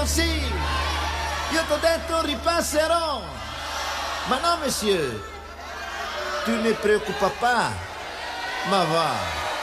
così. Io t'ho detto ripasserò. Ma no, monsieur. Tu ne preoccupa pas. Ma va.